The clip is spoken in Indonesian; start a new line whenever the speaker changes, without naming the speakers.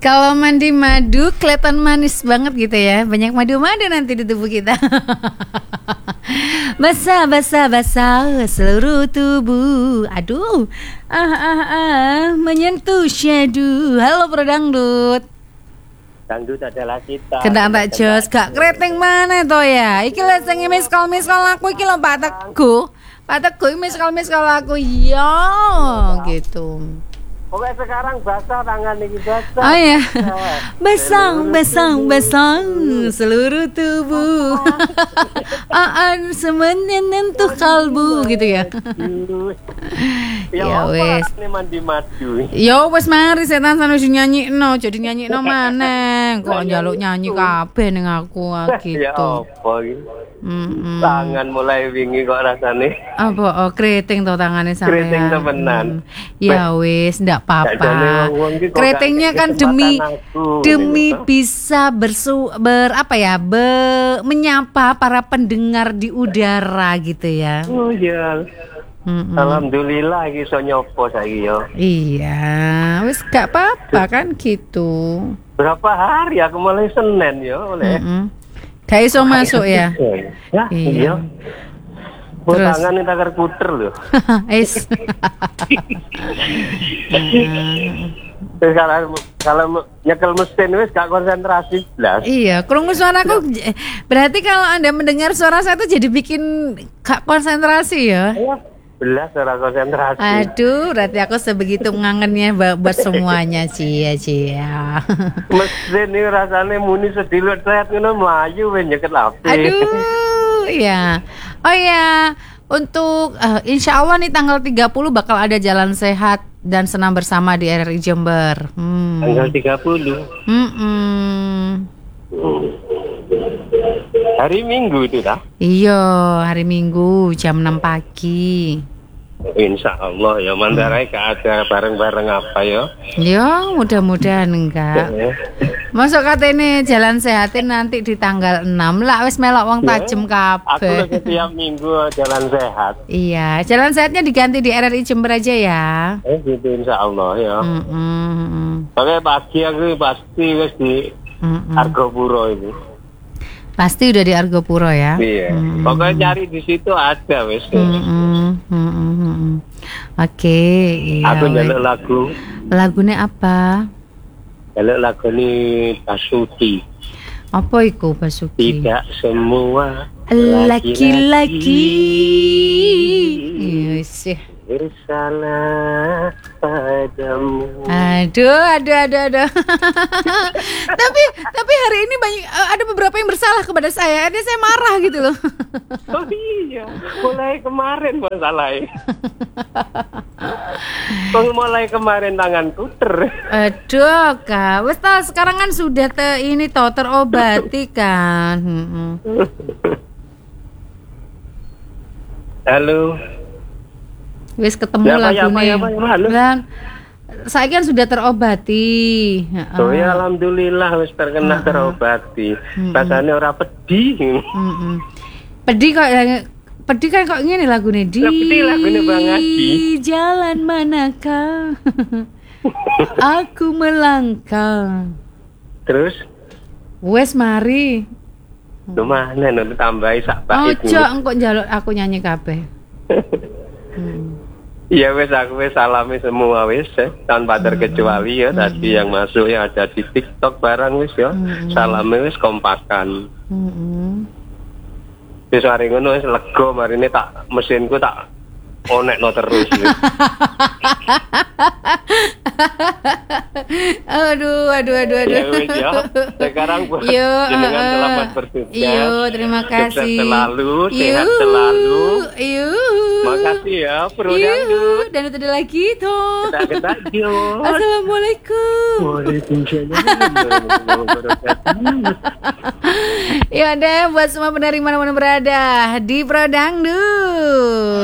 Kalau mandi madu kelihatan manis banget gitu ya. Banyak madu-madu nanti di tubuh kita. Basah, basah, basah seluruh tubuh. Aduh, menyentuh syadu. Halo Bro Dangdut.
Dangdut adalah kita.
Kena tak jos, gak keriting mana to ya? Iki lek sing miskal aku iki lho Pak Teguh. Pak Teguh miskal aku yo gitu.
Pokoknya sekarang basah tangan ini basah.
Oh ya, basang seluruh tubuh. Menyentuh kalbu gitu ya. Ya wes.
Ini mandi madu.
Yo wes mari setan sana nyanyi no, jadi nyanyi no mana? Kok njaluk nyanyi kabeh ning aku gitu.
Ya apa iki? Tangan mulai wingi kok rasane.
Apa keriting to tangane sampean.
Keriting temenan.
Ya wis ndak apa-apa. Keritingnya kan demi bisa menyapa para pendengar di udara gitu ya.
Oh iya. Alhamdulillah iki iso nyopo saiki yo.
Iya, wis gak apa-apa kan gitu.
Berapa hari aku mulai Senin yo oleh.
Gak iso masuk ya?
Ya, iya.
Terus
tangan ini takar puter loh.
Es.
Kalau nyekel mesin wis gak konsentrasi blas.
Iya, krungu suaraku. Berarti kalau Anda mendengar suara saya itu jadi bikin gak konsentrasi ya?
Iya. Belas suara konsentrasi.
Aduh, berarti aku sebegitu ngangennya buat semuanya Cia.
Mesin ini rasanya muni sedilut sehat ngono mlayu wis nyekel api.
Aduh, ya. Oh ya, untuk insya Allah nih tanggal 30 bakal ada jalan sehat dan senam bersama di RRI Jember.
Tanggal 30. Hari Minggu itu dah?
Iya, hari Minggu jam 6 pagi.
Insya Allah ya, mandarai ada bareng-bareng apa ya?
Ya, mudah-mudahan enggak. Masuk katanya jalan sehatin nanti di tanggal 6 lah, wis melok wong tajem kabeh.
Aku setiap minggu jalan sehat.
Iya, jalan sehatnya diganti di RRI Jember aja ya.
Gitu insya Allah ya. Oke, pagi aku pasti wis di Argopuro itu.
Pasti udah di Argopuro ya.
Iya. Pokoknya cari di situ ada wis.
Oke, iya.
Aku njaluk lagu.
Lagunya apa?
Njaluk lagu ini Basuki.
Apa iku Basuki?
Tidak semua
laki-laki. Iya sih.
Bersalah padamu.
Aduh. tapi hari ini banyak ada beberapa yang bersalah kepada saya. Ini saya marah gitu loh.
Oh iya, mulai kemarin masalahnya. Mulai kemarin tangan puter.
Aduh, Kak. Wes sekarang kan sudah terobati kan.
Halo.
Wis ketemu lagunya. Dan saya kan sudah terobati.
Oh ya alhamdulillah wis terkena terobati. Rasanya ora pedih.
Pedih kan kok ngene lagune di.
Pedih lagune Bang Adi.
Jalan manakah aku melangkah.
Terus
wes mari.
Lumane nanti tambahi sak bait.
Ojo engko njaluk aku nyanyi kabeh.
Iya wes aku wes salami semua wes tanpa terkecuali ya tadi yang masuk yang ada di TikTok barang wes ya salami wes kompakan. Wes hari ngono wes lega marine tak mesinku tak onekno terus.
Aduh.
Ya, wes, ya. Sekarang buat jenengan selamat bertugas.
Yo, terima kasih.
Sehat selalu. Makasih ya, Bro Dangdut.
Dan itu ada lagi toh.
Kita
Assalamualaikum.
Waalaikumsalam.
Ya deh, buat semua pendengar mana berada di Bro Dangdut.